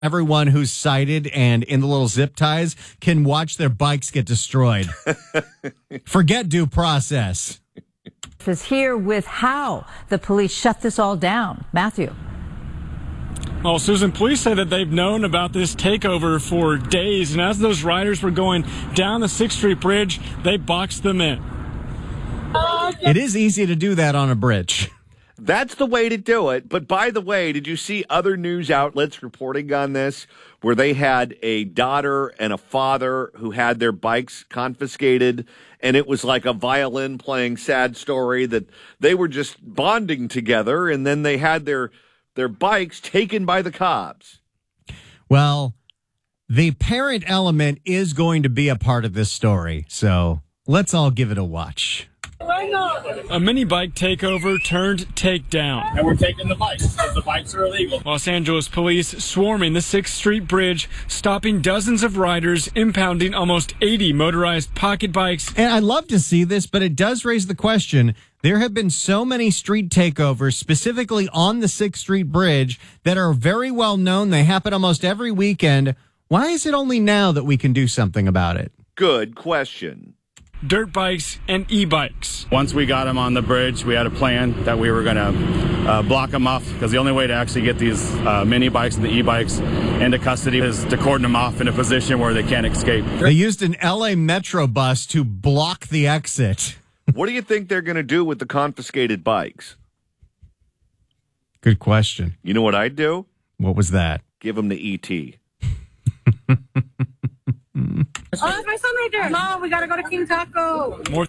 Everyone who's sighted and in the little zip ties can watch their bikes get destroyed. Forget due process. Is here with how the police shut this all down. Matthew. Well, Susan, police say that they've known about this takeover for days, and as those riders were going down the 6th Street Bridge, they boxed them in. It is easy to do that on a bridge. That's the way to do it. But by the way, did you see other news outlets reporting on this where they had a daughter and a father who had their bikes confiscated, and it was like a violin playing sad story that they were just bonding together, and then they had their bikes taken by the cops? Well, the parent element is going to be a part of this story, so let's all give it a watch. A mini bike takeover turned takedown. And we're taking the bikes because the bikes are illegal. Los Angeles police swarming the 6th Street Bridge, stopping dozens of riders, impounding almost 80 motorized pocket bikes. And I'd love to see this, but it does raise the question. There have been so many street takeovers, specifically on the 6th Street Bridge, that are very well known. They happen almost every weekend. Why is it only now that we can do something about it? Good question. Dirt bikes and e-bikes. Once we got them on the bridge, we had a plan that we were going to block them off, because the only way to actually get these mini bikes and the e-bikes into custody is to cordon them off in a position where they can't escape. They used an LA Metro bus to block the exit. What do you think they're going to do with the confiscated bikes? Good question. You know what I'd do? What was that? Give them the ET. Oh, that's my son right there. Mom, we got to go to King Taco. More.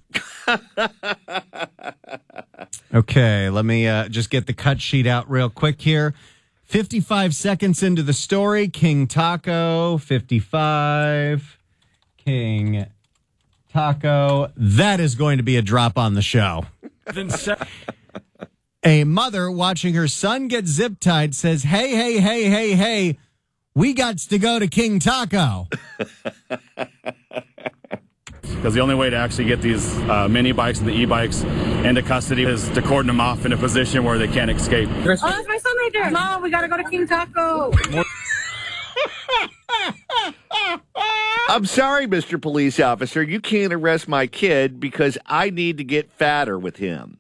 Okay, let me just get the cut sheet out real quick here. 55 seconds into the story, King Taco, 55, King Taco. That is going to be a drop on the show. A mother watching her son get zip-tied says, hey, we got to go to King Taco. Because the only way to actually get these mini bikes and the e-bikes into custody is to cordon them off in a position where they can't escape. Oh, that's my son right there. Mom, we got to go to King Taco. I'm sorry, Mr. Police Officer. You can't arrest my kid because I need to get fatter with him.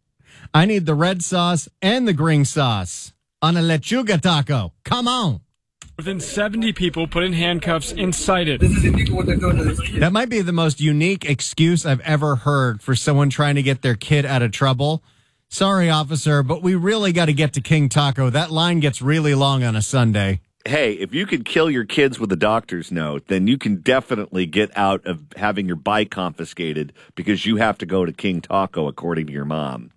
I need the red sauce and the green sauce on a lechuga taco. Come on. Within 70 people put in handcuffs and cited. That might be the most unique excuse I've ever heard for someone trying to get their kid out of trouble. Sorry, officer, but we really got to get to King Taco. That line gets really long on a Sunday. Hey, if you could kill your kids with a doctor's note, then you can definitely get out of having your bike confiscated because you have to go to King Taco, according to your mom.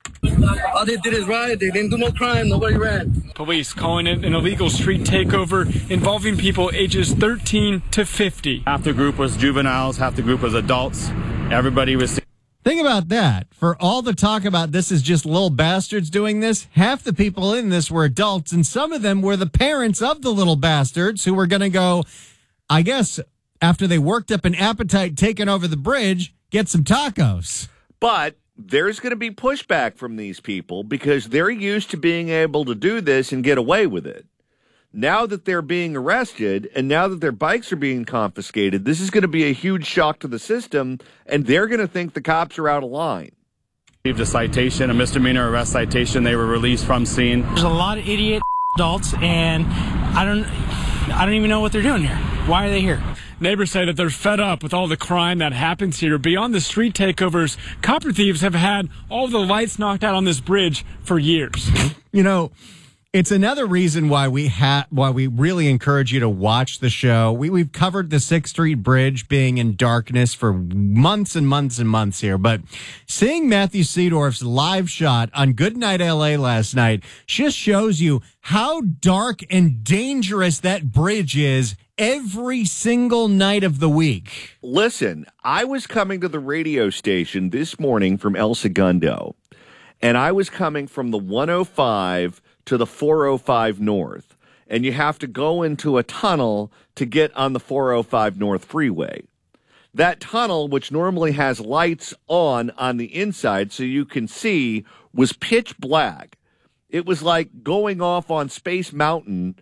All they did is ride. They didn't do no crime. Nobody ran. Police calling it an illegal street takeover involving people ages 13 to 50. Half the group was juveniles, half the group was adults. Everybody was... Think about that. For all the talk about this is just little bastards doing this, half the people in this were adults, and some of them were the parents of the little bastards who were going to go, I guess, after they worked up an appetite taking over the bridge, get some tacos. But there's going to be pushback from these people because they're used to being able to do this and get away with it. Now that they're being arrested and now that their bikes are being confiscated, this is going to be a huge shock to the system, and they're going to think the cops are out of line. Received a citation, a misdemeanor arrest citation. They were released from scene. There's a lot of idiot adults, and I don't even know what they're doing here. Why are they here? Neighbors say that they're fed up with all the crime that happens here. Beyond the street takeovers, copper thieves have had all the lights knocked out on this bridge for years. You know, it's another reason why we really encourage you to watch the show. We've covered the 6th Street Bridge being in darkness for months and months and months here, but seeing Matthew Seedorf's live shot on Goodnight LA last night just shows you how dark and dangerous that bridge is every single night of the week. Listen, I was coming to the radio station this morning from El Segundo, and I was coming from the 105 to the 405 North, and you have to go into a tunnel to get on the 405 North freeway. That tunnel, which normally has lights on the inside so you can see, was pitch black. It was like going off on Space Mountain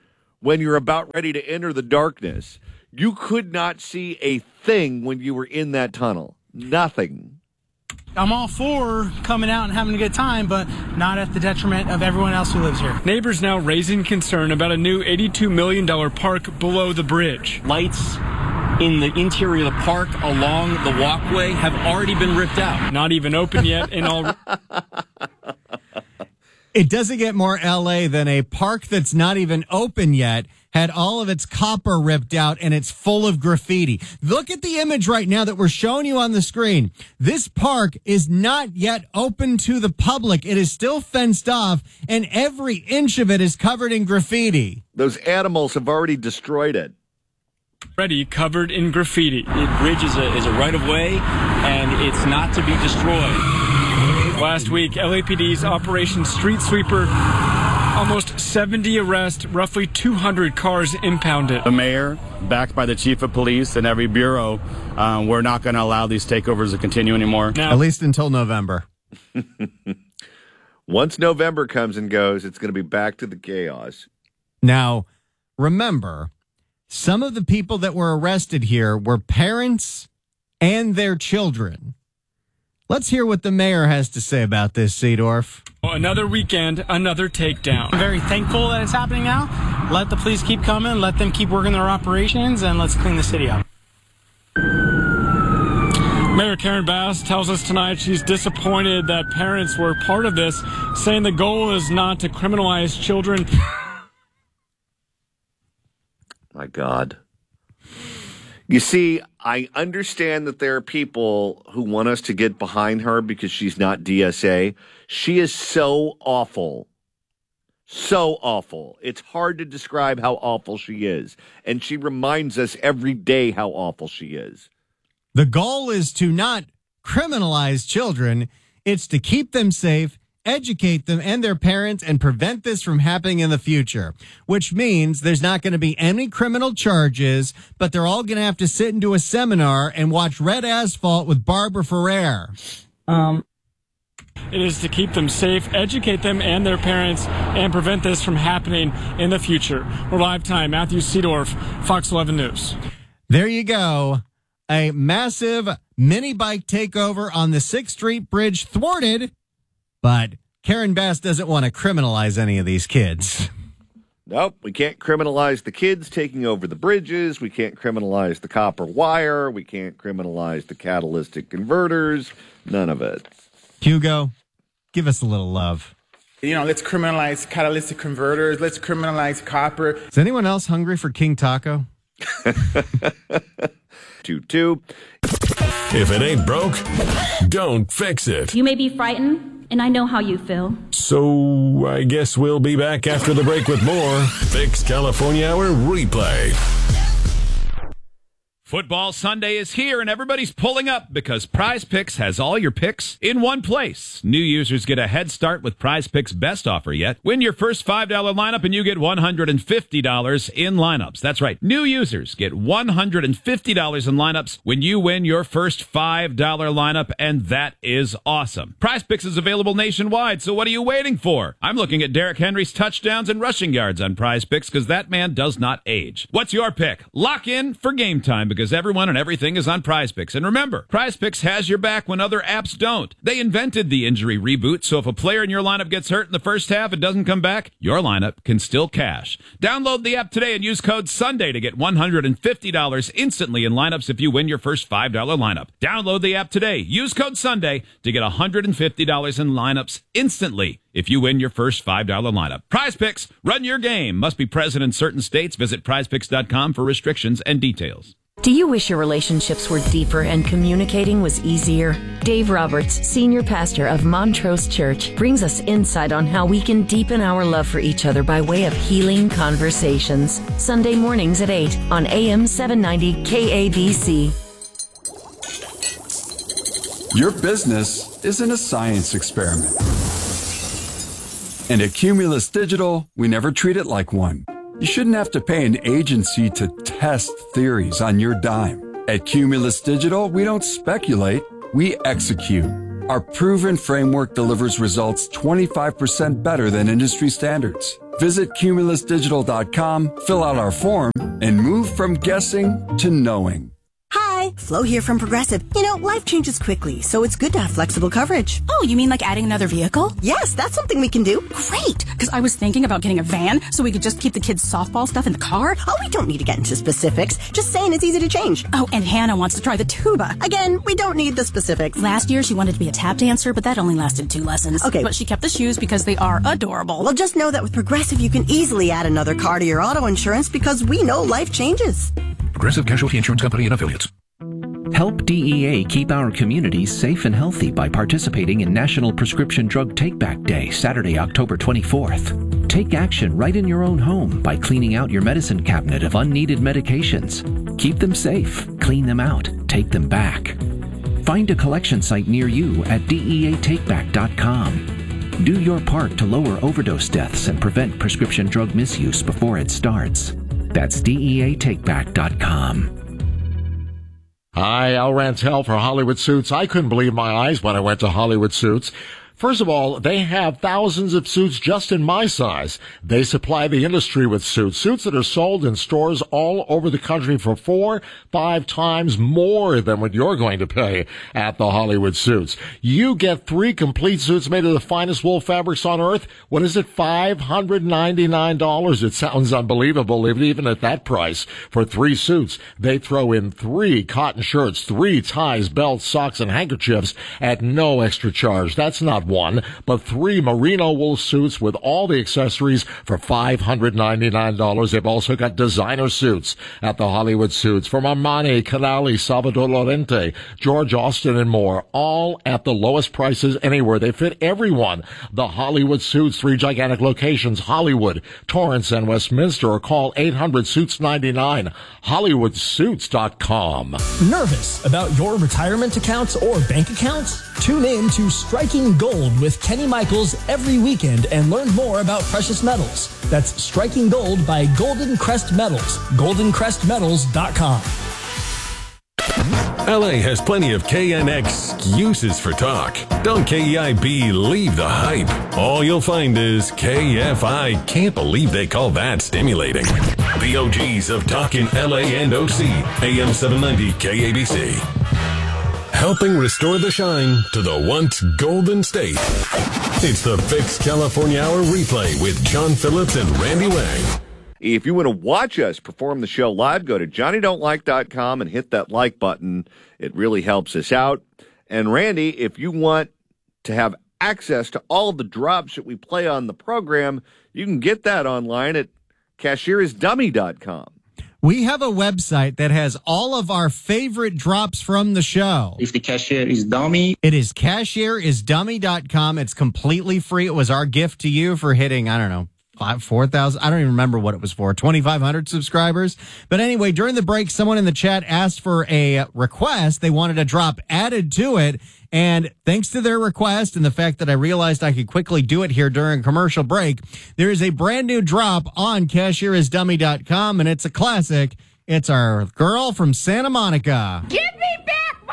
when you're about ready to enter the darkness. You could not see a thing when you were in that tunnel. Nothing. I'm all for coming out and having a good time, but not at the detriment of everyone else who lives here. Neighbors now raising concern about a new $82 million park below the bridge. Lights in the interior of the park along the walkway have already been ripped out. Not even open yet in all... It doesn't get more LA than a park that's not even open yet had all of its copper ripped out and it's full of graffiti. Look at the image right now that we're showing you on the screen. This park is not yet open to the public. It is still fenced off and every inch of it is covered in graffiti. Those animals have already destroyed it. Already covered in graffiti. The bridge is a right-of-way and it's not to be destroyed. Last week, LAPD's Operation Street Sweeper, almost 70 arrests, roughly 200 cars impounded. The mayor, backed by the chief of police and every bureau, we're not going to allow these takeovers to continue anymore. At least until November. Once November comes and goes, it's going to be back to the chaos. Now, remember, some of the people that were arrested here were parents and their children. Let's hear what the mayor has to say about this, Seedorf. Another weekend, another takedown. I'm very thankful that it's happening now. Let the police keep coming. Let them keep working their operations, and let's clean the city up. Mayor Karen Bass tells us tonight she's disappointed that parents were part of this, saying the goal is not to criminalize children. My God. You see, I understand that there are people who want us to get behind her because she's not DSA. She is so awful. So awful. It's hard to describe how awful she is. And she reminds us every day how awful she is. The goal is to not criminalize children. It's to keep them safe, educate them and their parents, and prevent this from happening in the future, which means there's not going to be any criminal charges, but they're all going to have to sit and do a seminar and watch Red Asphalt with Barbara Ferrer. It is to keep them safe, educate them and their parents, and prevent this from happening in the future. We're live time. Matthew Seedorf, Fox 11 News. There you go. A massive mini bike takeover on the 6th Street Bridge thwarted. But Karen Bass doesn't want to criminalize any of these kids. Nope, we can't criminalize the kids taking over the bridges. We can't criminalize the copper wire. We can't criminalize the catalytic converters. None of it. Hugo, give us a little love. You know, let's criminalize catalytic converters. Let's criminalize copper. Is anyone else hungry for King Taco? 2-2. If it ain't broke, don't fix it. You may be frightened, and I know how you feel. So I guess we'll be back after the break with more Fix California Hour replay. Football Sunday is here, and everybody's pulling up because Prize Picks has all your picks in one place. New users get a head start with Prize Picks' best offer yet. Win your first $5 lineup, and you get $150 in lineups. That's right. New users get $150 in lineups when you win your first $5 lineup, and that is awesome. Prize Picks is available nationwide, so what are you waiting for? I'm looking at Derrick Henry's touchdowns and rushing yards on Prize Picks because that man does not age. What's your pick? Lock in for game time because everyone and everything is on Prize Picks. And remember, Prize Picks has your back when other apps don't. They invented the injury reboot, so if a player in your lineup gets hurt in the first half and doesn't come back, your lineup can still cash. Download the app today and use code SUNDAY to get $150 instantly in lineups if you win your first $5 lineup. Download the app today. Use code SUNDAY to get $150 in lineups instantly if you win your first $5 lineup. Prize Picks, run your game. Must be present in certain states. Visit prizepicks.com for restrictions and details. Do you wish your relationships were deeper and communicating was easier? Dave Roberts, Senior Pastor of Montrose Church, brings us insight on how we can deepen our love for each other by way of healing conversations. Sunday mornings at 8 on AM 790 KABC. Your business isn't a science experiment. And at Cumulus Digital, we never treat it like one. You shouldn't have to pay an agency to test theories on your dime. At Cumulus Digital, we don't speculate, we execute. Our proven framework delivers results 25% better than industry standards. Visit cumulusdigital.com, fill out our form, and move from guessing to knowing. Hi, Flo here from Progressive. You know, life changes quickly, so it's good to have flexible coverage. Oh, you mean like adding another vehicle? Yes, that's something we can do. Great, because I was thinking about getting a van so we could just keep the kids' softball stuff in the car. Oh, we don't need to get into specifics. Just saying it's easy to change. Oh, and Hannah wants to try the tuba. Again, we don't need the specifics. Last year, she wanted to be a tap dancer, but that only lasted 2 lessons. Okay. But she kept the shoes because they are adorable. Well, just know that with Progressive, you can easily add another car to your auto insurance because we know life changes. Progressive Casualty Insurance Company and Affiliates. Help DEA keep our communities safe and healthy by participating in National Prescription Drug Take-Back Day, Saturday, October 24th. Take action right in your own home by cleaning out your medicine cabinet of unneeded medications. Keep them safe, clean them out, take them back. Find a collection site near you at DEATakeback.com. Do your part to lower overdose deaths and prevent prescription drug misuse before it starts. That's DEATakeback.com. Hi, Al Rantel for Hollywood Suits. I couldn't believe my eyes when I went to Hollywood Suits. First of all, they have thousands of suits just in my size. They supply the industry with suits that are sold in stores all over the country for 4-5 times more than what you're going to pay at the Hollywood Suits. You get 3 complete suits made of the finest wool fabrics on earth. What is it? $599. It sounds unbelievable, even at that price. For 3 suits, they throw in 3 cotton shirts, 3 ties, belts, socks, and handkerchiefs at no extra charge. That's not 1, but 3 merino wool suits with all the accessories for $599. They've also got designer suits at the Hollywood Suits from Armani, Canali, Salvador Lorente, George Austin, and more, all at the lowest prices anywhere. They fit everyone. The Hollywood Suits, 3 gigantic locations, Hollywood, Torrance, and Westminster, or call 800-SUITS-99, HollywoodSuits.com. Nervous about your retirement accounts or bank accounts? Tune in to Striking Gold with Kenny Michaels every weekend and learn more about precious metals. That's Striking Gold by Golden Crest Metals. GoldenCrestMetals.com. LA has plenty of KNX excuses for talk. Don't KEIB leave the hype. All you'll find is KFI. Can't believe they call that stimulating. The OGs of talk in LA and OC. AM 790 KABC. Helping restore the shine to the once golden state. It's the Fix California Hour replay with John Phillips and Randy Wang. If you want to watch us perform the show live, go to JohnnyDon'tLike.com and hit that like button. It really helps us out. And Randy, if you want to have access to all of the drops that we play on the program, you can get that online at cashierisdummy.com. We have a website that has all of our favorite drops from the show. If the cashier is dummy. It is cashierisdummy.com. It's completely free. It was our gift to you for hitting, 4,000. I don't even remember what it was for. 2,500 subscribers. But anyway, during the break, someone in the chat asked for a request. They wanted a drop added to it. And thanks to their request and the fact that I realized I could quickly do it here during a commercial break, there is a brand new drop on cashierisdummy.com, and it's a classic. It's our girl from Santa Monica. Give me back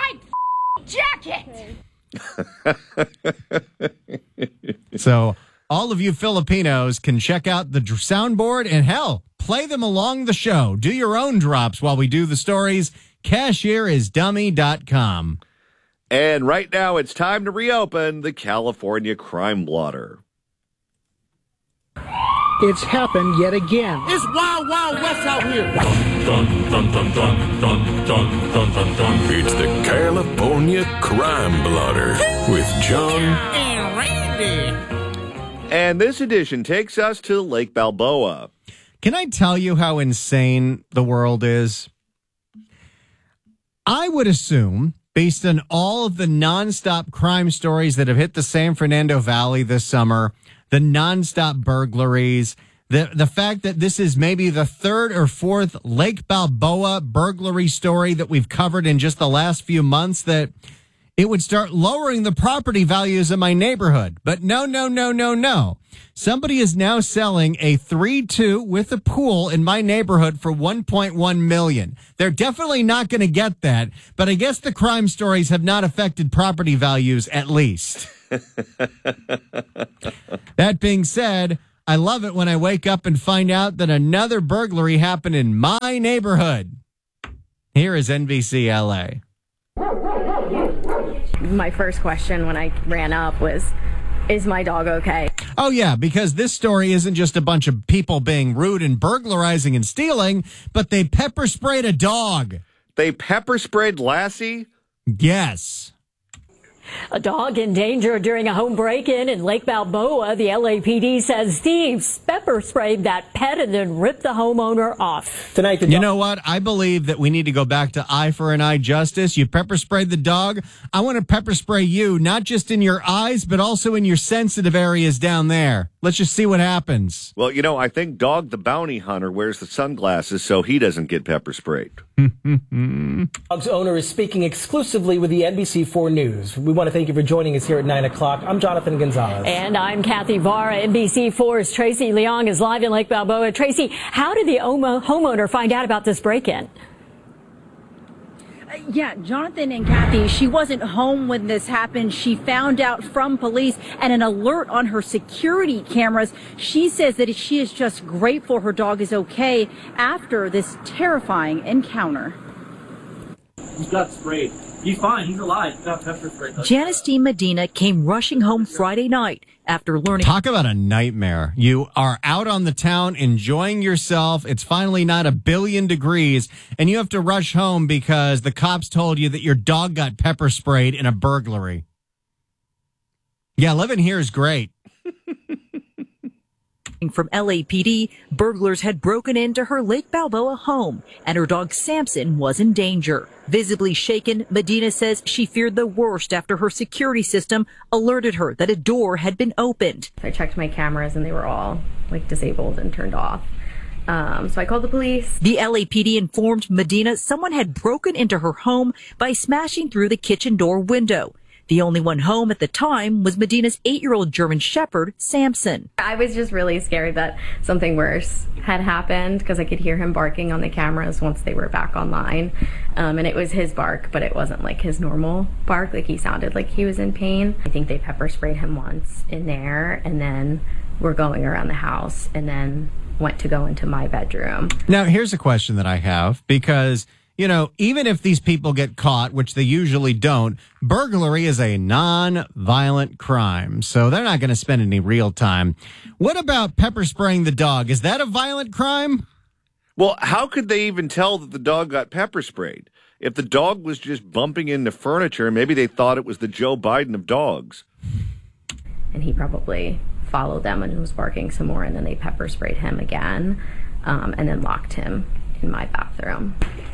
my jacket! So all of you Filipinos can check out the soundboard and, hell, play them along the show. Do your own drops while we do the stories. Cashierisdummy.com. And right now, it's time to reopen the California Crime Blotter. It's happened yet again. It's Wild Wild West out here. Dun, dun, dun, dun, dun, dun, dun, dun, dun. It's the California Crime Blotter with John and Randy. And this edition takes us to Lake Balboa. Can I tell you how insane the world is? I would assume, based on all of the nonstop crime stories that have hit the San Fernando Valley this summer, the nonstop burglaries, the fact that this is maybe the 3rd or 4th Lake Balboa burglary story that we've covered in just the last few months, that it would start lowering the property values in my neighborhood. But no. Somebody is now selling a 3-2 with a pool in my neighborhood for $1.1 million. They're definitely not going to get that, but I guess the crime stories have not affected property values, at least. That being said, I love it when I wake up and find out that another burglary happened in my neighborhood. Here is NBC LA. My first question when I ran up was, is my dog okay? Oh, yeah, because this story isn't just a bunch of people being rude and burglarizing and stealing, but they pepper sprayed a dog. They pepper sprayed Lassie? Yes. A dog in danger during a home break-in in Lake Balboa. The LAPD says thieves pepper sprayed that pet and then ripped the homeowner off. Tonight, you know what? I believe that we need to go back to eye for an eye justice. You pepper sprayed the dog. I want to pepper spray you, not just in your eyes, but also in your sensitive areas down there. Let's just see what happens. Well, I think Dog the Bounty Hunter wears the sunglasses so he doesn't get pepper sprayed. Dog's owner is speaking exclusively with the NBC4 News. We want to thank you for joining us here at 9 o'clock. I'm Jonathan Gonzalez. And I'm Kathy Vara. NBC4's Tracy Leong is live in Lake Balboa. Tracy, how did the homeowner find out about this break-in? Yeah, Jonathan and Kathy, she wasn't home when this happened. She found out from police and an alert on her security cameras. She says that she is just grateful her dog is okay after this terrifying encounter. He got sprayed. He's fine. He's alive. He got pepper sprayed. Janice D. Medina came rushing home Friday night after learning. Talk about a nightmare. You are out on the town enjoying yourself. It's finally not 1 billion degrees, and you have to rush home because the cops told you that your dog got pepper sprayed in a burglary. Yeah, living here is great. From LAPD, burglars had broken into her Lake Balboa home, and her dog Samson was in danger. Visibly shaken, Medina says she feared the worst after her security system alerted her that a door had been opened. I checked my cameras and they were all disabled and turned off. So I called the police. The LAPD informed Medina someone had broken into her home by smashing through the kitchen door window. The only one home at the time was Medina's 8-year-old German Shepherd, Samson. I was just really scared that something worse had happened because I could hear him barking on the cameras once they were back online. And it was his bark, but it wasn't like his normal bark. He sounded like he was in pain. I think they pepper sprayed him once in there and then were going around the house and then went to go into my bedroom. Now, here's a question that I have because even if these people get caught, which they usually don't, burglary is a non-violent crime, so they're not going to spend any real time. What about pepper spraying the dog? Is that a violent crime? Well, how could they even tell that the dog got pepper sprayed? If the dog was just bumping into furniture, maybe they thought it was the Joe Biden of dogs. And he probably followed them and was barking some more, and then they pepper sprayed him again, and then locked him in my bathroom.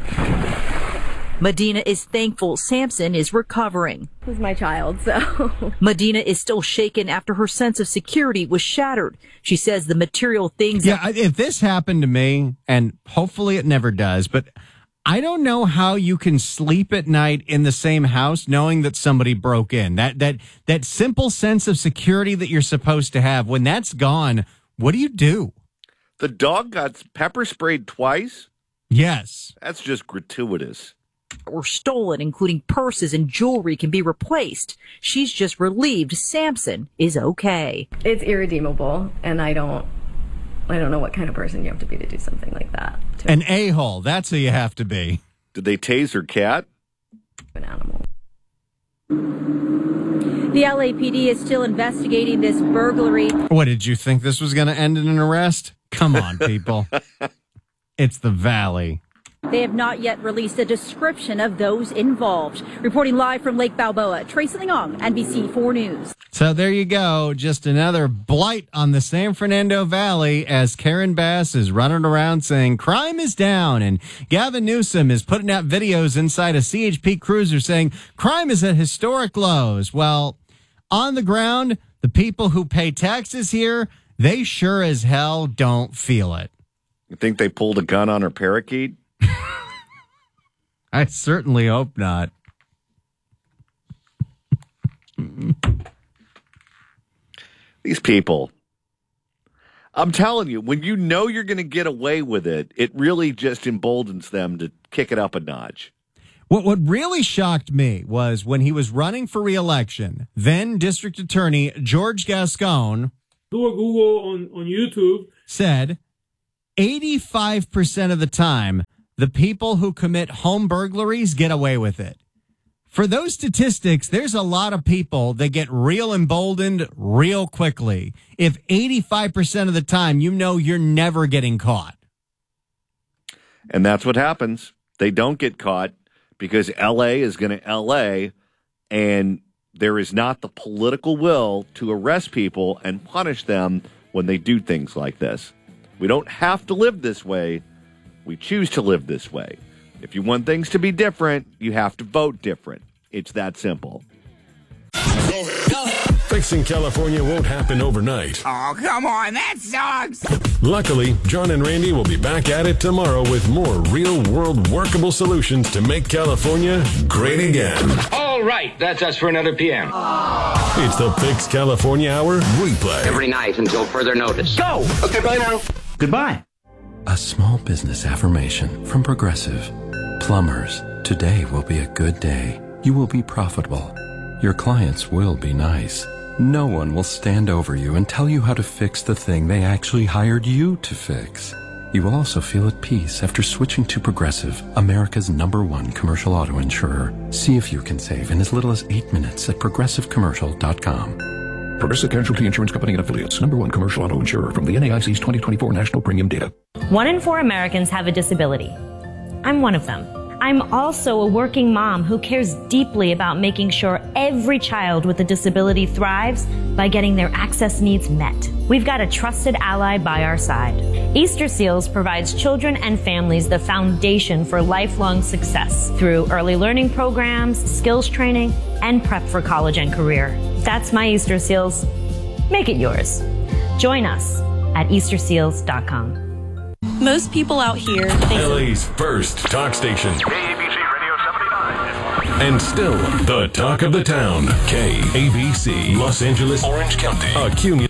Medina is thankful Samson is recovering. He was my child, so. Medina is still shaken after her sense of security was shattered. She says the material things. Yeah, if this happened to me, and hopefully it never does, but I don't know how you can sleep at night in the same house knowing that somebody broke in. That simple sense of security that you're supposed to have, when that's gone, what do you do? The dog got pepper sprayed twice? Yes. That's just gratuitous. Were stolen, including purses and jewelry, can be replaced. She's just relieved Samson is okay. It's irredeemable, and I don't know what kind of person you have to be to do something like that. An a-hole, that's who you have to be. Did they tase her cat? An animal. The LAPD is still investigating this burglary. What, did you think this was going to end in an arrest? Come on, people. It's the Valley. They have not yet released a description of those involved. Reporting live from Lake Balboa, Tracy Leong, NBC4 News. So there you go. Just another blight on the San Fernando Valley as Karen Bass is running around saying crime is down. And Gavin Newsom is putting out videos inside a CHP cruiser saying crime is at historic lows. Well, on the ground, the people who pay taxes here, they sure as hell don't feel it. You think they pulled a gun on her parakeet? I certainly hope not. These people. I'm telling you, when you know you're going to get away with it, it really just emboldens them to kick it up a notch. What really shocked me was when he was running for re-election, then District Attorney George Gascon do a Google on YouTube. Said 85% of the time, the people who commit home burglaries get away with it. For those statistics, there's a lot of people that get real emboldened real quickly. If 85% of the time, you know you're never getting caught. And that's what happens. They don't get caught because L.A. is going to L.A., and there is not the political will to arrest people and punish them when they do things like this. We don't have to live this way. We choose to live this way. If you want things to be different, you have to vote different. It's that simple. Fixing California won't happen overnight. Oh, come on, that sucks. Luckily, John and Randy will be back at it tomorrow with more real-world workable solutions to make California great again. All right, that's us for another PM. It's the Fix California Hour replay. Every night until further notice. Go! Okay, bye now. Goodbye. A small business affirmation from Progressive. Plumbers, today will be a good day. You will be profitable. Your clients will be nice. No one will stand over you and tell you how to fix the thing they actually hired you to fix. You will also feel at peace after switching to Progressive, America's #1 commercial auto insurer. See if you can save in as little as 8 minutes at progressivecommercial.com. Progressive Casualty Insurance Company and Affiliates, #1 commercial auto insurer from the NAIC's 2024 National Premium Data. 1 in 4 Americans have a disability. I'm one of them. I'm also a working mom who cares deeply about making sure every child with a disability thrives by getting their access needs met. We've got a trusted ally by our side. Easter Seals provides children and families the foundation for lifelong success through early learning programs, skills training, and prep for college and career. That's my Easter Seals. Make it yours. Join us at easterseals.com. Most people out here think LA's first talk station. KABC Radio 79. And still the talk of the town. KABC, Los Angeles, Orange County.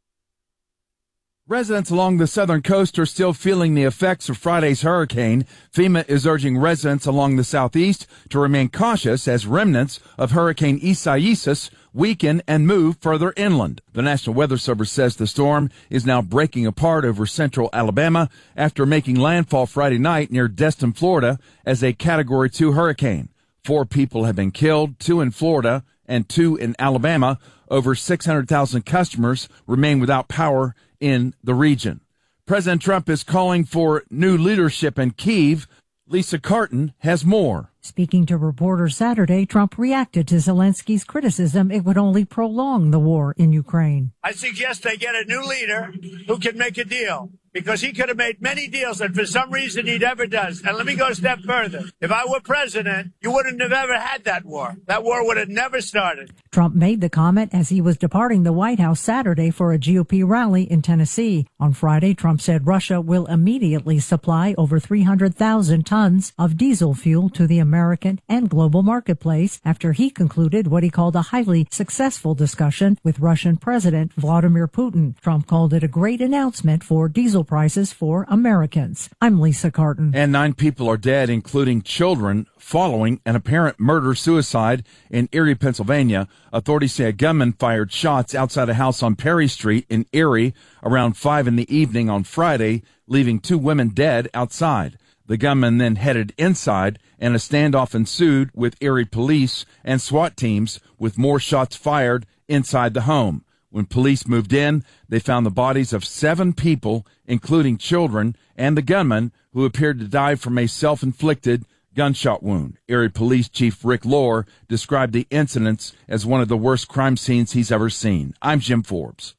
Residents along the southern coast are still feeling the effects of Friday's hurricane. FEMA is urging residents along the southeast to remain cautious as remnants of Hurricane Isaias weaken and move further inland. The National Weather Service says the storm is now breaking apart over central Alabama after making landfall Friday night near Destin, Florida, as a Category 2 hurricane. 4 people have been killed, 2 in Florida and 2 in Alabama. Over 600,000 customers remain without power in the region. President Trump is calling for new leadership in Kyiv. Lisa Carton has more. Speaking to reporters Saturday, Trump reacted to Zelensky's criticism it would only prolong the war in Ukraine. I suggest they get a new leader who can make a deal, because he could have made many deals that for some reason he never does. And let me go a step further. If I were president, you wouldn't have ever had that war. That war would have never started. Trump made the comment as he was departing the White House Saturday for a GOP rally in Tennessee. On Friday, Trump said Russia will immediately supply over 300,000 tons of diesel fuel to the American and global marketplace after he concluded what he called a highly successful discussion with Russian President Vladimir Putin. Trump called it a great announcement for diesel prices for Americans. I'm Lisa Carton. And 9 people are dead, including children, following an apparent murder-suicide in Erie, Pennsylvania. Authorities say a gunman fired shots outside a house on Perry Street in Erie around 5 in the evening on Friday, leaving 2 women dead outside. The gunman then headed inside, and a standoff ensued with Erie police and SWAT teams, with more shots fired inside the home. When police moved in, they found the bodies of 7 people, including children, and the gunman, who appeared to die from a self-inflicted gunshot wound. Erie Police Chief Rick Lohr described the incidents as one of the worst crime scenes he's ever seen. I'm Jim Forbes.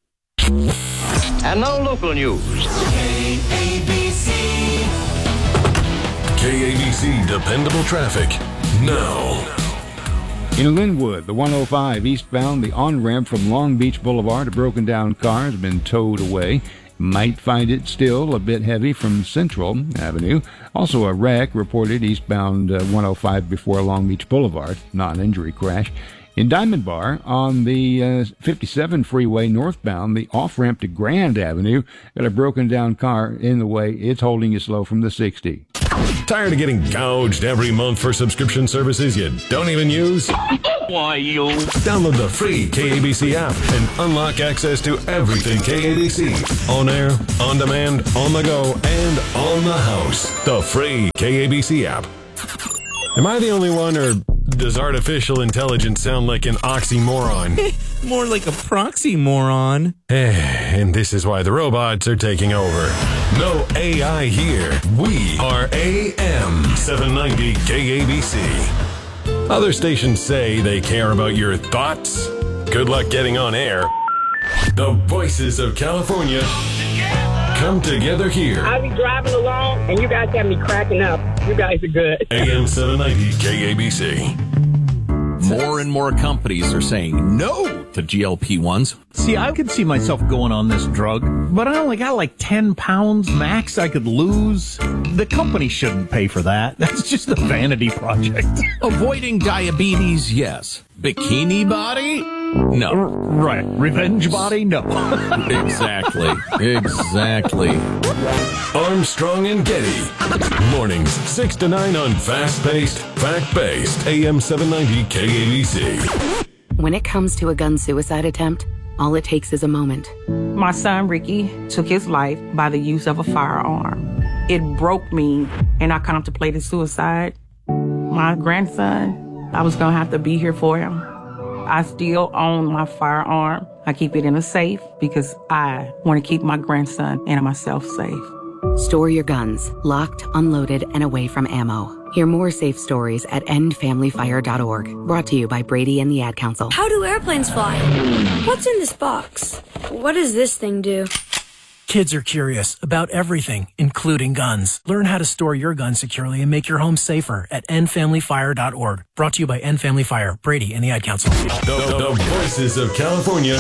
And now local news. KABC Dependable Traffic now. In Linwood, the 105 eastbound, the on-ramp from Long Beach Boulevard, a broken down car has been towed away. Might find it still a bit heavy from Central Avenue. Also a wreck reported eastbound 105 before Long Beach Boulevard, non-injury crash. In Diamond Bar, on the 57 freeway northbound, the off-ramp to Grand Avenue, got a broken down car in the way. It's holding you slow from the 60. Tired of getting gouged every month for subscription services you don't even use? Why, you... Download the free KABC app and unlock access to everything KABC. On air, on demand, on the go, and on the house. The free KABC app. Am I the only one, or does artificial intelligence sound like an oxymoron? More like a proxy moron. And this is why the robots are taking over. No AI here. We are AM 790 KABC. Other stations say they care about your thoughts. Good luck getting on air. The voices of California come together here. I'll be driving along, and you guys have me cracking up. You guys are good. AM 790 KABC. More and more companies are saying no to GLP-1s. See, I could see myself going on this drug, but I only got like 10 pounds max I could lose. The company shouldn't pay for that. That's just a vanity project. Avoiding diabetes, yes. Bikini body? No. Right. Revenge body? No. Exactly. Armstrong and Getty. Mornings 6 to 9 on fast-paced, fact-based AM 790 KABC. When it comes to a gun suicide attempt, all it takes is a moment. My son Ricky took his life by the use of a firearm. It broke me, and I contemplated suicide. My grandson, I was gonna have to be here for him. I still own my firearm. I keep it in a safe because I want to keep my grandson and myself safe. Store your guns, locked, unloaded, and away from ammo. Hear more safe stories at endfamilyfire.org. Brought to you by Brady and the Ad Council. How do airplanes fly? What's in this box? What does this thing do? Kids are curious about everything, including guns. Learn how to store your gun securely and make your home safer at endfamilyfire.org. Brought to you by End Family Fire, Brady, and the Ad Council. The voices of California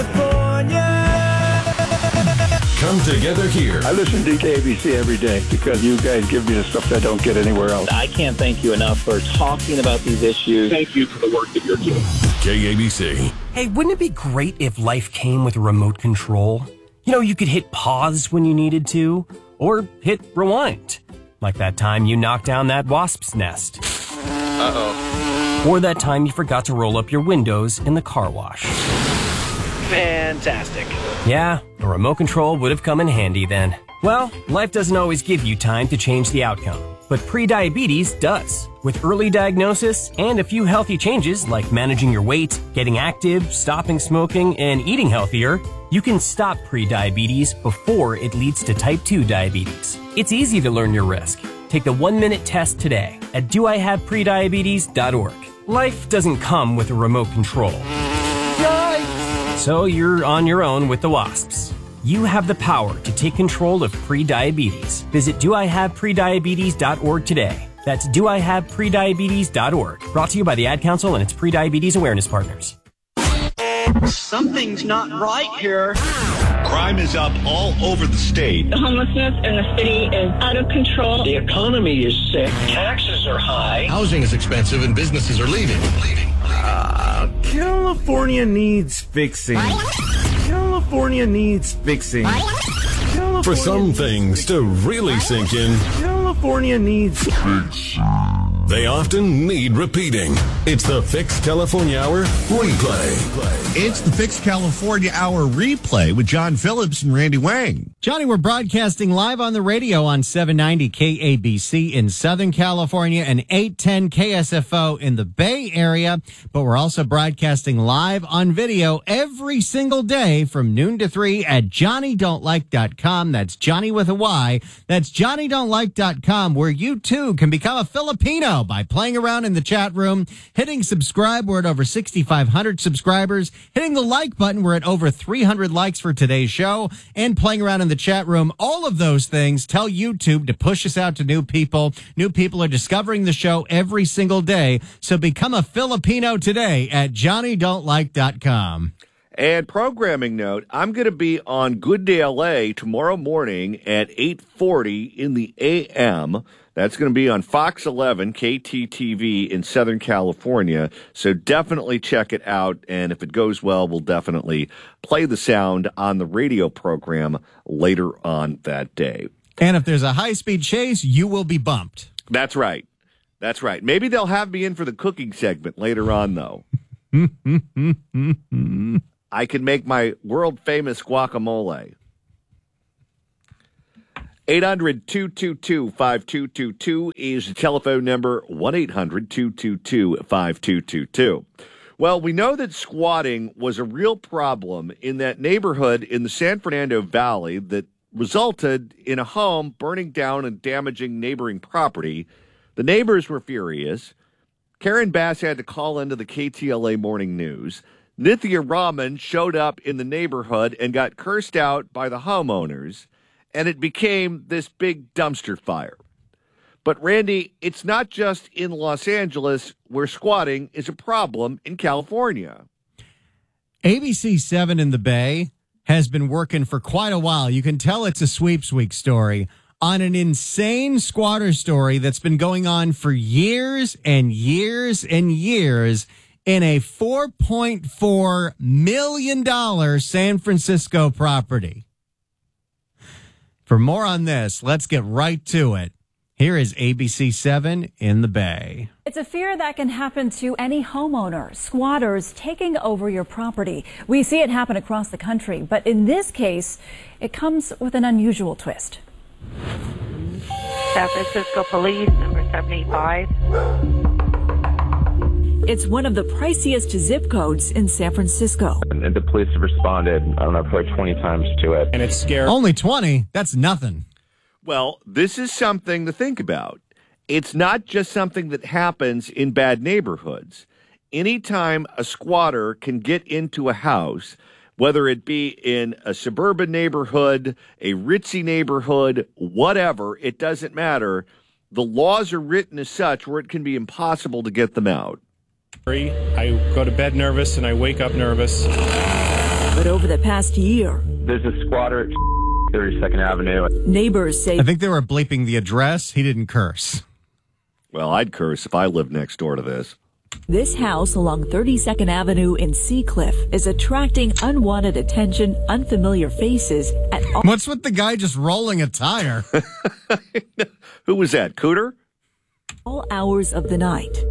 come together here. I listen to KABC every day because you guys give me the stuff that I don't get anywhere else. I can't thank you enough for talking about these issues. Thank you for the work that you're doing. KABC. Hey, wouldn't it be great if life came with a remote control? You know, you could hit pause when you needed to, or hit rewind. Like that time you knocked down that wasp's nest. Uh-oh. Or that time you forgot to roll up your windows in the car wash. Fantastic. Yeah, a remote control would have come in handy then. Well, life doesn't always give you time to change the outcome, but prediabetes does. With early diagnosis and a few healthy changes like managing your weight, getting active, stopping smoking, and eating healthier, you can stop prediabetes before it leads to type 2 diabetes. It's easy to learn your risk. Take the 1-minute test today at doihaveprediabetes.org. Life doesn't come with a remote control. Yikes! So you're on your own with the wasps. You have the power to take control of prediabetes. Visit doihaveprediabetes.org today. That's doihaveprediabetes.org. Brought to you by the Ad Council and its prediabetes awareness partners. Something's not right here. Crime is up all over the state. The homelessness in the city is out of control. The economy is sick. Taxes are high. Housing is expensive and businesses are leaving. California needs fixing. California needs fixing. For some things to really sink in, California needs fixing. They often need repeating. It's the Fix California Hour replay. It's the Fix California Hour replay with John Phillips and Randy Wang. Johnny, we're broadcasting live on the radio on 790 KABC in Southern California and 810 KSFO in the Bay Area. But we're also broadcasting live on video every single day from noon to 3 at JohnnyDon'tLike.com. That's Johnny with a Y. That's JohnnyDon'tLike.com, where you too can become a Filipino by playing around in the chat room, hitting subscribe. We're at over 6,500 subscribers, hitting the like button. We're at over 300 likes for today's show, and playing around in the chat room. All of those things tell YouTube to push us out to new people. New people are discovering the show every single day. So become a Filipino today at JohnnyDon'tLike.com. And programming note, I'm going to be on Good Day LA tomorrow morning at 8:40 in the AM. That's going to be on Fox 11, KTTV in Southern California. So definitely check it out. And if it goes well, we'll definitely play the sound on the radio program later on that day. And if there's a high-speed chase, you will be bumped. That's right. That's right. Maybe they'll have me in for the cooking segment later on, though. I can make my world-famous guacamole. 800-222-5222 is the telephone number, 1-800-222-5222. Well, we know that squatting was a real problem in that neighborhood in the San Fernando Valley that resulted in a home burning down and damaging neighboring property. The neighbors were furious. Karen Bass had to call into the KTLA Morning News. Nithya Raman showed up in the neighborhood and got cursed out by the homeowners, and it became this big dumpster fire. But, Randy, it's not just in Los Angeles where squatting is a problem in California. ABC 7 in the Bay has been working for quite a while. You can tell it's a sweeps week story on an insane squatter story that's been going on for years and years and years in a $4.4 million San Francisco property. For more on this, let's get right to it. Here is ABC 7 in the Bay. It's a fear that can happen to any homeowner, squatters taking over your property. We see it happen across the country, but in this case, it comes with an unusual twist. San Francisco Police, number 75. It's one of the priciest zip codes in San Francisco. And the police have responded, I don't know, probably 20 times to it. And it's scary. Only 20? That's nothing. Well, this is something to think about. It's not just something that happens in bad neighborhoods. Anytime a squatter can get into a house, whether it be in a suburban neighborhood, a ritzy neighborhood, whatever, it doesn't matter. The laws are written as such where it can be impossible to get them out. I go to bed nervous and I wake up nervous. But over the past year, there's a squatter at 32nd Avenue. Neighbors say... I think they were bleeping the address. He didn't curse. Well, I'd curse if I lived next door to this. This house along 32nd Avenue in Seacliff is attracting unwanted attention, unfamiliar faces at all... What's with the guy just rolling a tire? Who was that, Cooter? All hours of the night.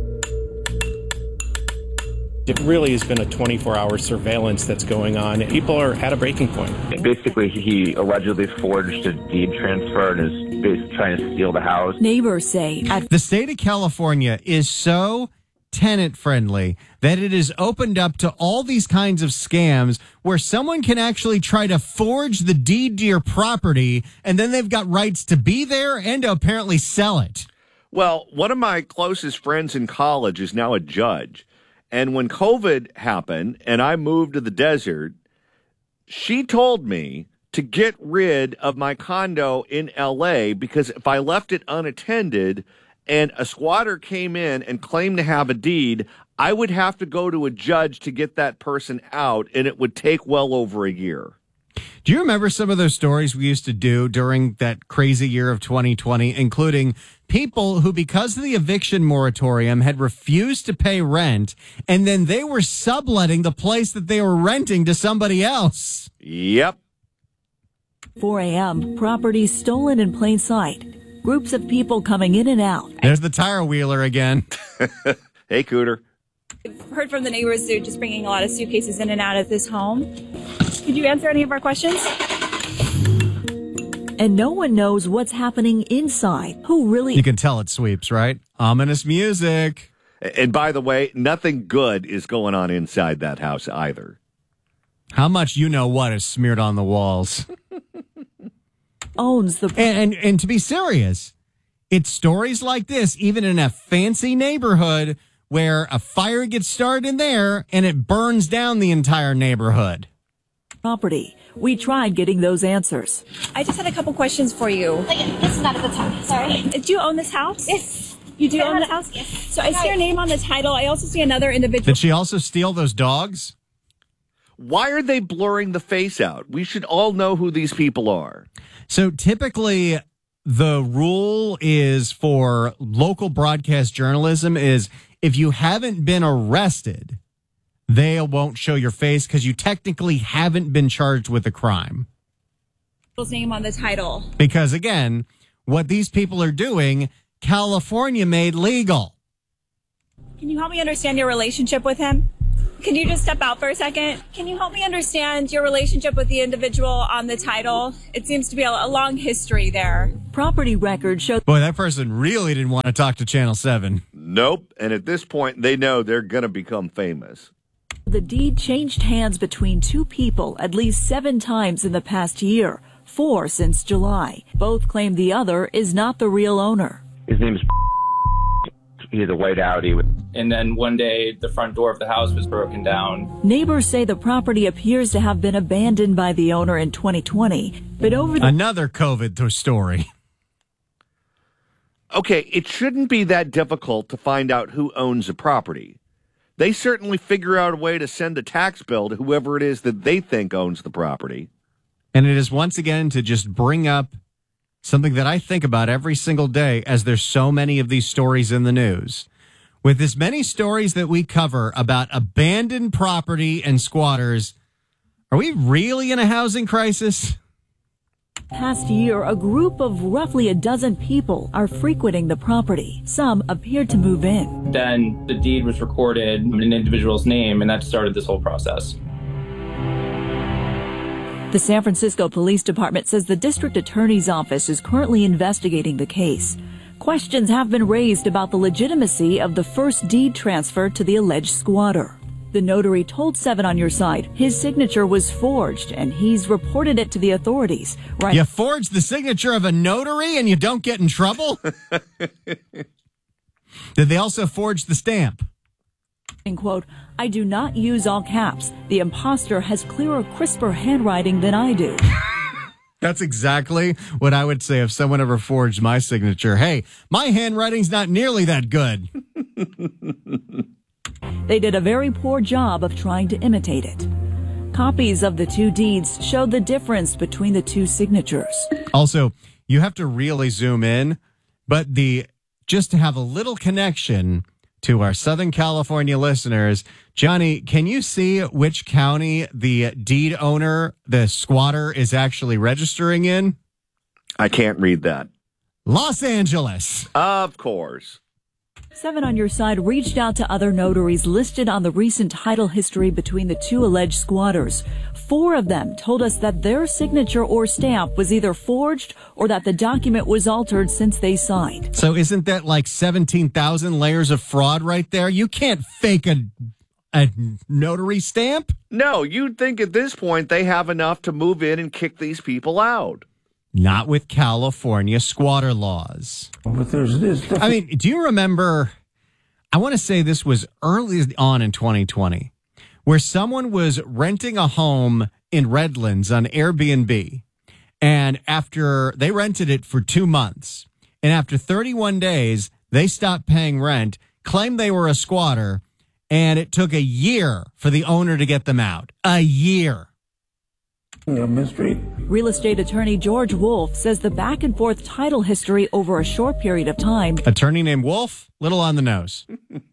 It really has been a 24-hour surveillance that's going on. People are at a breaking point. Basically, he allegedly forged a deed transfer and is basically trying to steal the house. Neighbors say... The state of California is so tenant-friendly that it is opened up to all these kinds of scams where someone can actually try to forge the deed to your property, and then they've got rights to be there and to apparently sell it. Well, one of my closest friends in college is now a judge. And when COVID happened and I moved to the desert, she told me to get rid of my condo in L.A. because if I left it unattended and a squatter came in and claimed to have a deed, I would have to go to a judge to get that person out, and it would take well over a year. Do you remember some of those stories we used to do during that crazy year of 2020, including people who, because of the eviction moratorium, had refused to pay rent, and then they were subletting the place that they were renting to somebody else? Yep. 4 a.m., property stolen in plain sight. Groups of people coming in and out. There's the tire wheeler again. Hey, Cooter. We've heard from the neighbors they're just bringing a lot of suitcases in and out of this home. Could you answer any of our questions? And no one knows what's happening inside. Who really... You can tell it sweeps, right? Ominous music. And by the way, nothing good is going on inside that house either. How much you know what is smeared on the walls. Owns the... And to be serious, it's stories like this, even in a fancy neighborhood, where a fire gets started in there and it burns down the entire neighborhood. Property. We tried getting those answers. I just had a couple questions for you. This is not a good time. Sorry. Do you own this house? Yes. You do own the house? Yes. So I see your name on the title. I also see another individual. Did she also steal those dogs? Why are they blurring the face out? We should all know who these people are. So typically, the rule is for local broadcast journalism is if you haven't been arrested, they won't show your face because you technically haven't been charged with a crime. Name on the title. Because, again, what these people are doing, California made legal. Can you help me understand your relationship with him? Can you just step out for a second? Can you help me understand your relationship with the individual on the title? It seems to be a long history there. Property records show... Boy, that person really didn't want to talk to Channel 7. Nope. And at this point, they know they're going to become famous. The deed changed hands between two people at least 7 times in the past year, 4 since July. Both claim the other is not the real owner. His name's he had a white Audi. And then one day, the front door of the house was broken down. Neighbors say the property appears to have been abandoned by the owner in 2020, but over the... Another COVID story. Okay, it shouldn't be that difficult to find out who owns a property. They certainly figure out a way to send a tax bill to whoever it is that they think owns the property. And it is once again to just bring up something that I think about every single day as there's so many of these stories in the news. With as many stories that we cover about abandoned property and squatters, are we really in a housing crisis? Past year, a group of roughly a dozen people are frequenting the property. Some appeared to move in. Then the deed was recorded in an individual's name, and that started this whole process. The San Francisco Police Department says the district attorney's office is currently investigating the case. Questions have been raised about the legitimacy of the first deed transfer to the alleged squatter. The notary told 7 on Your Side his signature was forged, and he's reported it to the authorities. Right? You forged the signature of a notary and you don't get in trouble? Did they also forge the stamp? In quote, I do not use all caps. The imposter has clearer, crisper handwriting than I do. That's exactly what I would say if someone ever forged my signature. Hey, my handwriting's not nearly that good. They did a very poor job of trying to imitate it. Copies of the 2 deeds showed the difference between the 2 signatures. Also, you have to really zoom in, but just to have a little connection to our Southern California listeners, Johnny, can you see which county the deed owner, the squatter, is actually registering in? I can't read that. Los Angeles. Of course. 7 on Your Side reached out to other notaries listed on the recent title history between the 2 alleged squatters. 4 of them told us that their signature or stamp was either forged or that the document was altered since they signed. So isn't that like 17,000 layers of fraud right there? You can't fake a notary stamp? No, you'd think at this point they have enough to move in and kick these people out. Not with California squatter laws. But there's this. I mean, do you remember, I want to say this was early on in 2020, where someone was renting a home in Redlands on Airbnb. And after they rented it for 2 months, and after 31 days, they stopped paying rent, claimed they were a squatter, and it took a year for the owner to get them out. A year. Mystery. Real estate attorney George Wolf says the back and forth title history over a short period of time. Attorney named Wolf, little on the nose.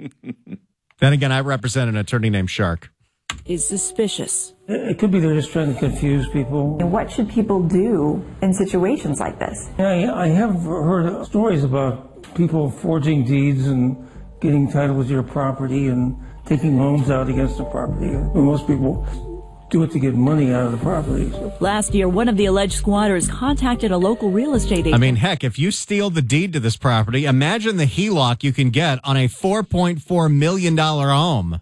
Then again, I represent an attorney named Shark. Is suspicious. It could be they're just trying to confuse people. And what should people do in situations like this? Yeah, I have heard stories about people forging deeds and getting titles to your property and taking loans out against the property. Most people do it to get money out of the property. Last year, one of the alleged squatters contacted a local real estate agent. I mean, heck, if you steal the deed to this property, imagine the HELOC you can get on a $4.4 million home.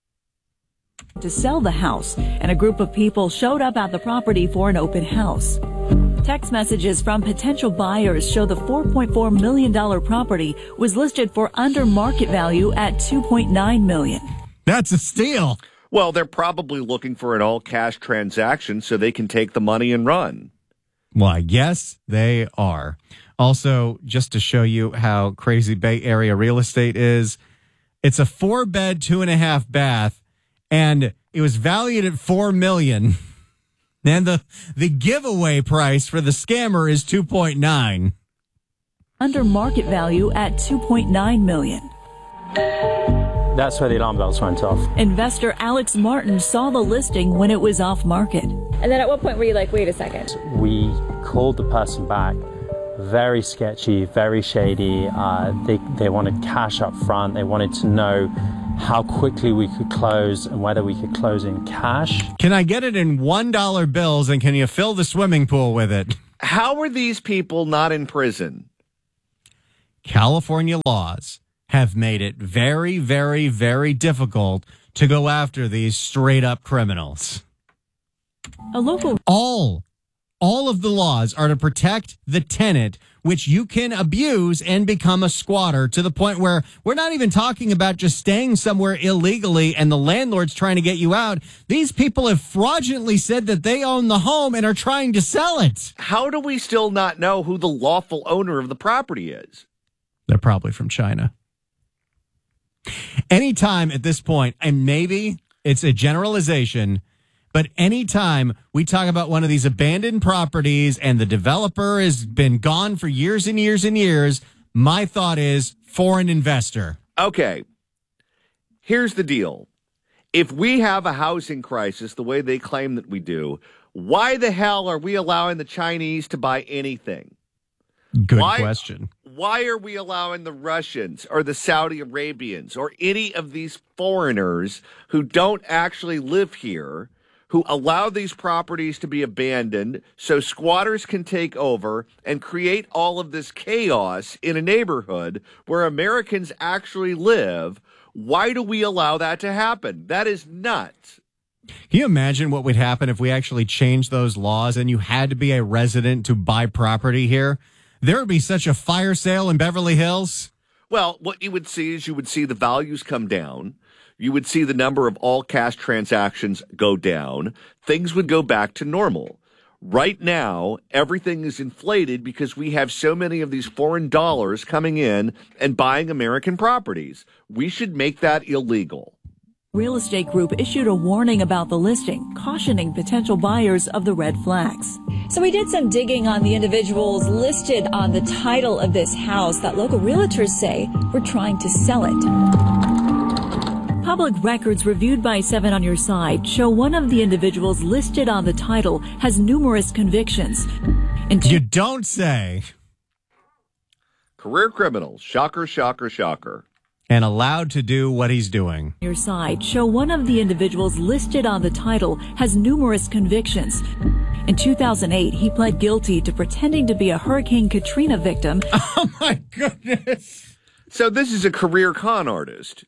To sell the house, and a group of people showed up at the property for an open house. Text messages from potential buyers show the $4.4 million property was listed for under market value at $2.9 million. That's a steal. Well, they're probably looking for an all-cash transaction so they can take the money and run. Well, I guess they are. Also, just to show you how crazy Bay Area real estate is, it's a 4-bed, 2.5 bath, and it was valued at $4 million. And the giveaway price for the scammer is $2.9. under market value at $2.9 million. That's where the alarm bells went off. Investor Alex Martin saw the listing when it was off market. And then at what point were you like, wait a second? We called the person back. Very sketchy, very shady. They wanted cash up front. They wanted to know how quickly we could close and whether we could close in cash. Can I get it in $1 bills, and can you fill the swimming pool with it? How are these people not in prison? California laws have made it very, very, very difficult to go after these straight-up criminals. All of the laws are to protect the tenant, which you can abuse and become a squatter, to the point where we're not even talking about just staying somewhere illegally and the landlord's trying to get you out. These people have fraudulently said that they own the home and are trying to sell it. How do we still not know who the lawful owner of the property is? They're probably from China. Anytime at this point, and maybe it's a generalization, but anytime we talk about one of these abandoned properties and the developer has been gone for years and years and years, my thought is foreign investor. Okay, here's the deal. If we have a housing crisis the way they claim that we do, why the hell are we allowing the Chinese to buy anything? Good question. Why are we allowing the Russians or the Saudi Arabians or any of these foreigners who don't actually live here, who allow these properties to be abandoned so squatters can take over and create all of this chaos in a neighborhood where Americans actually live? Why do we allow that to happen? That is nuts. Can you imagine what would happen if we actually changed those laws and you had to be a resident to buy property here? There would be such a fire sale in Beverly Hills. Well, what you would see is the values come down. You would see the number of all cash transactions go down. Things would go back to normal. Right now, everything is inflated because we have so many of these foreign dollars coming in and buying American properties. We should make that illegal. Real estate group issued a warning about the listing, cautioning potential buyers of the red flags. So we did some digging on the individuals listed on the title of this house that local realtors say were trying to sell it. Public records reviewed by 7 on Your Side show one of the individuals listed on the title has numerous convictions. You don't say. Career criminal. Shocker, shocker, shocker. And allowed to do what he's doing. Your Side show one of the individuals listed on the title has numerous convictions. In 2008, he pled guilty to pretending to be a Hurricane Katrina victim. Oh, my goodness. So this is a career con artist.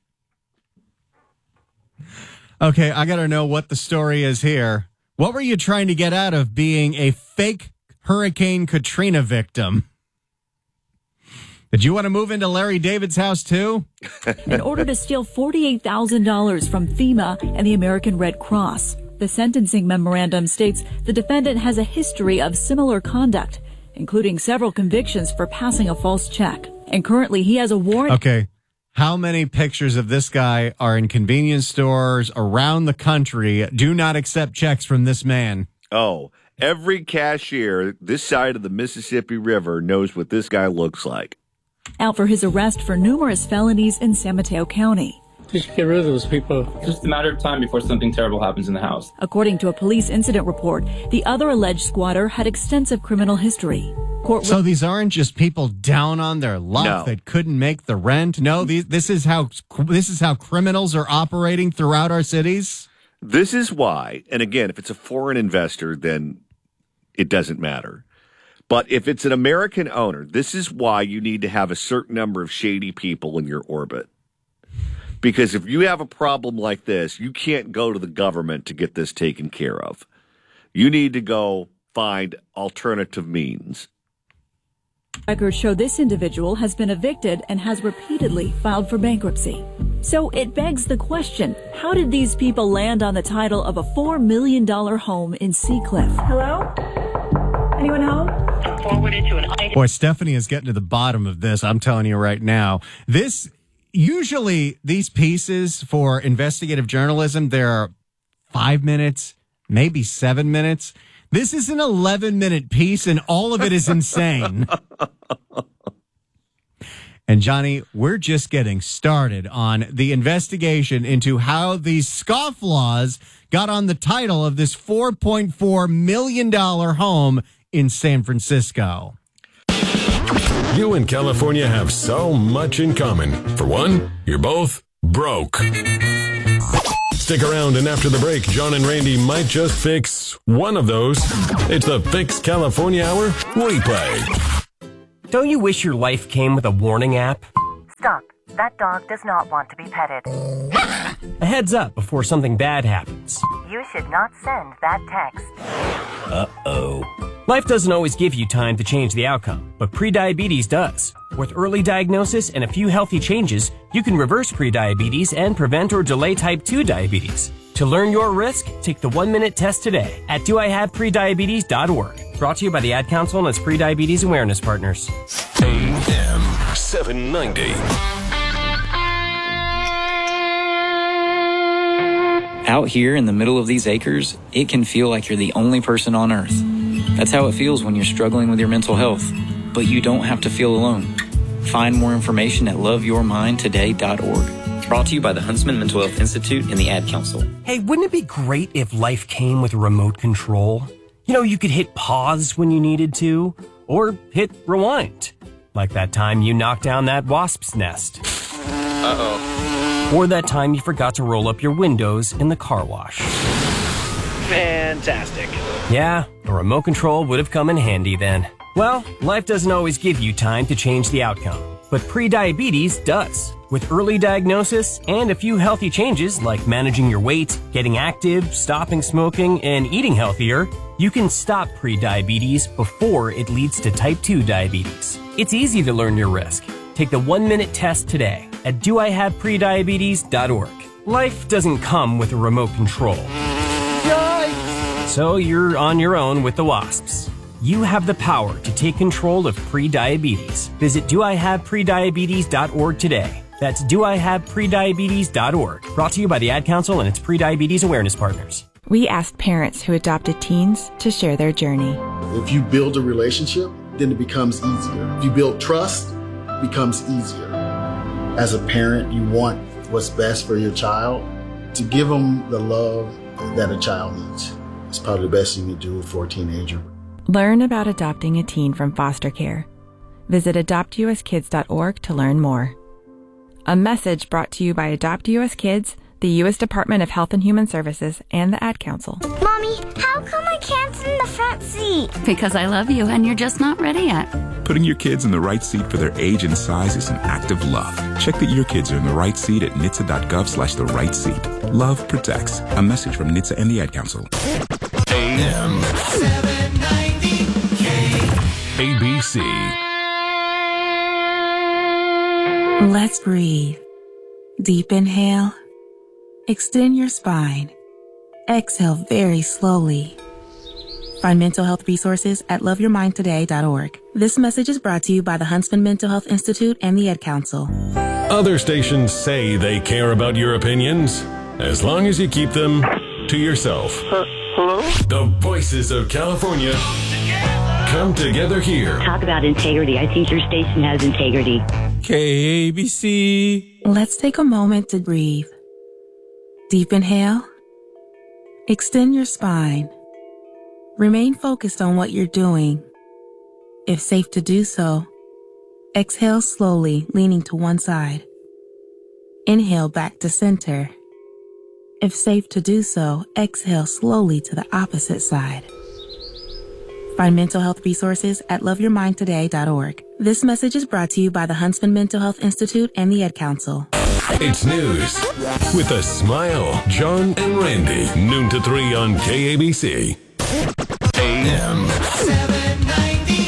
Okay, I got to know what the story is here. What were you trying to get out of being a fake Hurricane Katrina victim? Did you want to move into Larry David's house, too? In order to steal $48,000 from FEMA and the American Red Cross. The sentencing memorandum states the defendant has a history of similar conduct, including several convictions for passing a false check. And currently he has a warrant. Okay. How many pictures of this guy are in convenience stores around the country? Do not accept checks from this man. Oh, every cashier this side of the Mississippi River knows what this guy looks like. Out for his arrest for numerous felonies in San Mateo County. Just get rid of those people. It's just a matter of time before something terrible happens in the house. According to a police incident report, the other alleged squatter had extensive criminal history. So these aren't just people down on their luck that couldn't make the rent. No, this is how criminals are operating throughout our cities. This is why, and again, if it's a foreign investor, then it doesn't matter. But if it's an American owner, this is why you need to have a certain number of shady people in your orbit. Because if you have a problem like this, you can't go to the government to get this taken care of. You need to go find alternative means. Records show this individual has been evicted and has repeatedly filed for bankruptcy. So it begs the question, how did these people land on the title of a $4 million home in Seacliff? Hello? Anyone home? Forwarded to an Boy, Stephanie is getting to the bottom of this. I'm telling you right now. Usually these pieces for investigative journalism, there are 5 minutes, maybe 7 minutes. This is an 11-minute piece, and all of it is insane. And Johnny, we're just getting started on the investigation into how these scofflaws got on the title of this $4.4 million home in San Francisco. You and California have so much in common. For one, you're both broke. Stick around, and after the break, John and Randy might just fix one of those. It's the Fix California Hour replay. Don't you wish your life came with a warning app? Stop. That dog does not want to be petted. A heads up before something bad happens. You should not send that text. Uh-oh. Life doesn't always give you time to change the outcome, but prediabetes does. With early diagnosis and a few healthy changes, you can reverse prediabetes and prevent or delay type 2 diabetes. To learn your risk, take the 1-minute test today at doihaveprediabetes.org. Brought to you by the Ad Council and its Prediabetes Awareness Partners. AM 790. Out here in the middle of these acres, it can feel like you're the only person on earth. That's how it feels when you're struggling with your mental health. But you don't have to feel alone. Find more information at loveyourmindtoday.org. Brought to you by the Huntsman Mental Health Institute and the Ad Council. Hey, wouldn't it be great if life came with a remote control? You know, you could hit pause when you needed to, or hit rewind. Like that time you knocked down that wasp's nest. Uh-oh. Or that time you forgot to roll up your windows in the car wash. Fantastic. Yeah, a remote control would have come in handy then. Well, life doesn't always give you time to change the outcome, but prediabetes does. With early diagnosis and a few healthy changes like managing your weight, getting active, stopping smoking, and eating healthier, you can stop prediabetes before it leads to type 2 diabetes. It's easy to learn your risk. Take the 1-minute test today at doihaveprediabetes.org. Life doesn't come with a remote control. Yikes! So you're on your own with the wasps. You have the power to take control of prediabetes. Visit doihaveprediabetes.org today. That's doihaveprediabetes.org. Brought to you by the Ad Council and its Prediabetes Awareness Partners. We asked parents who adopted teens to share their journey. If you build a relationship, then it becomes easier. If you build trust, it becomes easier. As a parent, you want what's best for your child. To give them the love that a child needs. It's probably the best you can do for a teenager. Learn about adopting a teen from foster care. Visit adoptuskids.org to learn more. A message brought to you by Adopt US Kids, the U.S. Department of Health and Human Services, and the Ad Council. Mommy, how come I can't sit in the front seat? Because I love you and you're just not ready yet. Putting your kids in the right seat for their age and size is an act of love. Check that your kids are in the right seat at nhtsa.gov/the right seat. Love protects. A message from NHTSA and the Ad Council. AM 790 ABC. Let's breathe. Deep inhale. Extend your spine. Exhale very slowly. Find mental health resources at loveyourmindtoday.org. This message is brought to you by the Huntsman Mental Health Institute and the Ad Council. Other stations say they care about your opinions, as long as you keep them to yourself. Hello? The voices of California come together here. Talk about integrity. I think your station has integrity. KABC. Let's take a moment to breathe. Deep inhale. Extend your spine. Remain focused on what you're doing. If safe to do so, exhale slowly, leaning to one side. Inhale back to center. If safe to do so, exhale slowly to the opposite side. Find mental health resources at loveyourmindtoday.org. This message is brought to you by the Huntsman Mental Health Institute and the Ad Council. It's news with a smile. John and Randy, noon to 3 on KABC. AM 790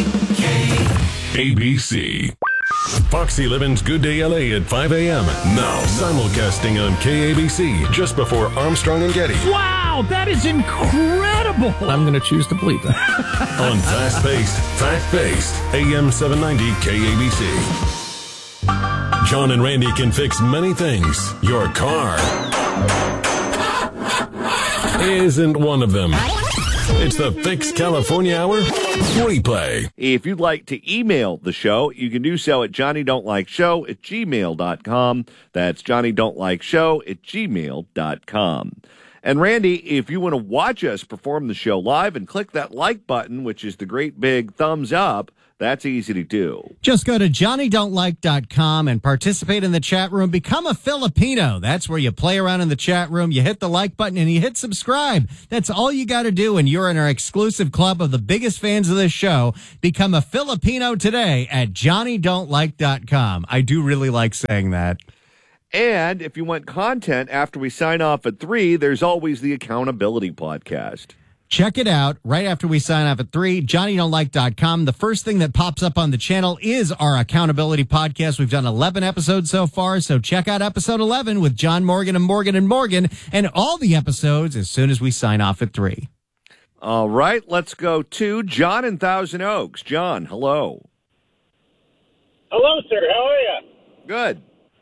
KABC. Foxy Levin's Good Day LA at 5 a.m. Now simulcasting on KABC just before Armstrong and Getty. Wow, that is incredible. I'm going to choose to believe that. On fast-paced, fact-based AM 790 KABC. John and Randy can fix many things. Your car isn't one of them. It's the Fix California Hour replay. If you'd like to email the show, you can do so at johnnydon'tlikeshow@gmail.com. That's johnnydon'tlikeshow@gmail.com. And Randy, if you want to watch us perform the show live and click that like button, which is the great big thumbs up, that's easy to do. Just go to johnnydon'tlike.com and participate in the chat room. Become a Filipino. That's where you play around in the chat room. You hit the like button and you hit subscribe. That's all you got to do, and you're in our exclusive club of the biggest fans of this show. Become a Filipino today at johnnydon'tlike.com. I do really like saying that. And if you want content after we sign off at 3, there's always the Accountability Podcast. Check it out right after we sign off at 3, johnnydon'tlike.com. The first thing that pops up on the channel is our Accountability Podcast. We've done 11 episodes so far, so check out episode 11 with John Morgan and Morgan and Morgan, and all the episodes as soon as we sign off at 3. All right, let's go to John in Thousand Oaks. John, hello. Hello, sir. How are you? Good.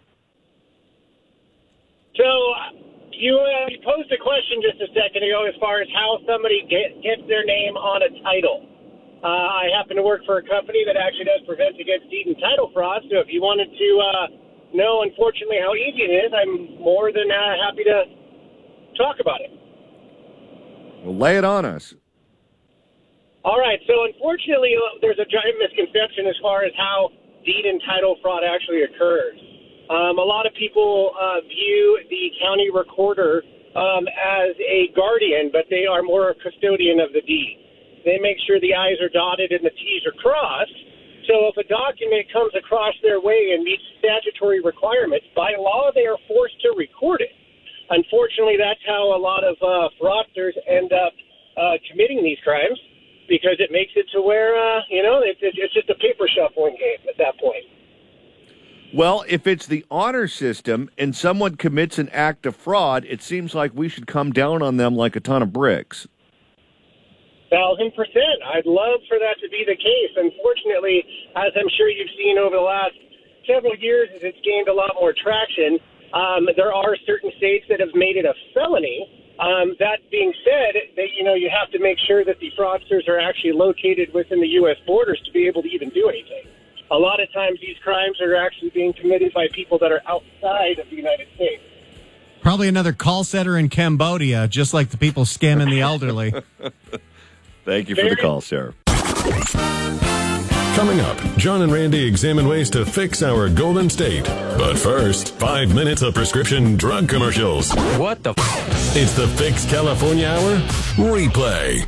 So, you posed a question just a second ago as far as how somebody gets their name on a title. I happen to work for a company that actually does prevent against deed and title fraud, so if you wanted to know, unfortunately, how easy it is, I'm more than happy to talk about it. Well, lay it on us. All right, so unfortunately, there's a giant misconception as far as how deed and title fraud actually occurs. A lot of people view the county recorder as a guardian, but they are more a custodian of the deed. They make sure the I's are dotted and the T's are crossed. So if a document comes across their way and meets statutory requirements, by law they are forced to record it. Unfortunately, that's how a lot of fraudsters end up committing these crimes, because it makes it to where, it's just a paper shuffling game at that point. Well, if it's the honor system and someone commits an act of fraud, it seems like we should come down on them like a ton of bricks. 1,000%. I'd love for that to be the case. Unfortunately, as I'm sure you've seen over the last several years, as it's gained a lot more traction, there are certain states that have made it a felony. That being said, you have to make sure that the fraudsters are actually located within the U.S. borders to be able to even do anything. A lot of times these crimes are actually being committed by people that are outside of the United States. Probably another call center in Cambodia, just like the people scamming the elderly. Thank you for the call, sir. Coming up, John and Randy examine ways to fix our Golden State. But first, 5 minutes of prescription drug commercials. What the It's the Fix California Hour replay.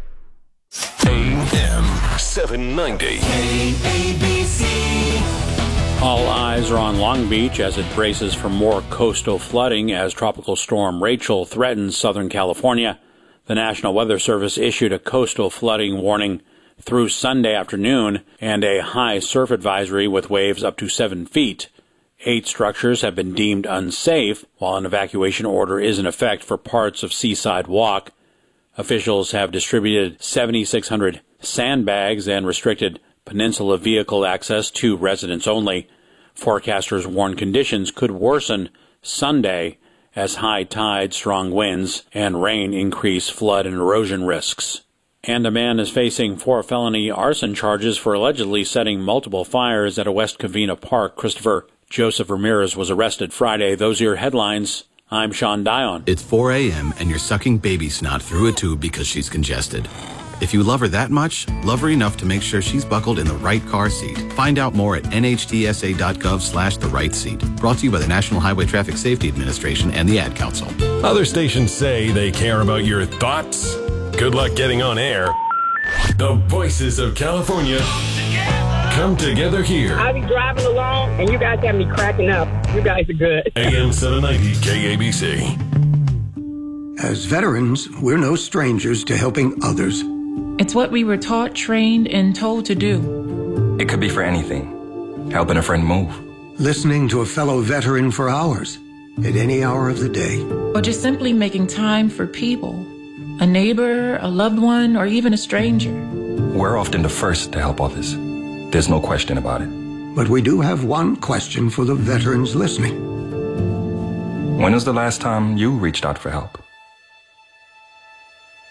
AM 790. KABC. All eyes are on Long Beach as it braces for more coastal flooding as Tropical Storm Rachel threatens Southern California. The National Weather Service issued a coastal flooding warning through Sunday afternoon and a high surf advisory with waves up to 7 feet. 8 structures have been deemed unsafe, while an evacuation order is in effect for parts of Seaside Walk. Officials have distributed 7,600 sandbags and restricted peninsula vehicle access to residents only. Forecasters warn conditions could worsen Sunday as high tide, strong winds, and rain increase flood and erosion risks. And a man is facing 4 felony arson charges for allegedly setting multiple fires at a West Covina park. Christopher Joseph Ramirez was arrested Friday. Those are your headlines. I'm Sean Dion. It's 4 a.m. and you're sucking baby snot through a tube because she's congested. If you love her that much, love her enough to make sure she's buckled in the right car seat. Find out more at nhtsa.gov/the right seat. Brought to you by the National Highway Traffic Safety Administration and the Ad Council. Other stations say they care about your thoughts. Good luck getting on air. The voices of California come together here. I'll be driving along, and you guys have me cracking up. You guys are good. AM 790 KABC. As veterans, we're no strangers to helping others. It's what we were taught, trained, and told to do. It could be for anything. Helping a friend move. Listening to a fellow veteran for hours, at any hour of the day. Or just simply making time for people. A neighbor, a loved one, or even a stranger. We're often the first to help others. There's no question about it. But we do have one question for the veterans listening. When was the last time you reached out for help?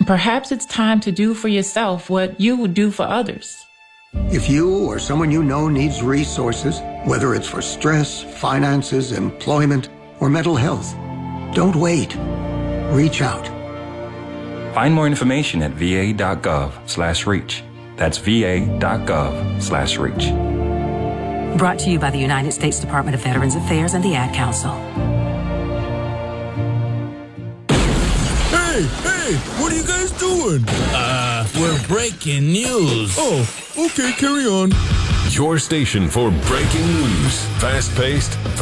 Perhaps it's time to do for yourself what you would do for others. If you or someone you know needs resources, whether it's for stress, finances, employment, or mental health, don't wait. Reach out. Find more information at va.gov/reach. That's va.gov/reach. Brought to you by the United States Department of Veterans Affairs and the Ad Council. Hey, what are you guys doing? We're breaking news. Oh, okay, carry on. Your station for breaking news. Fast-paced,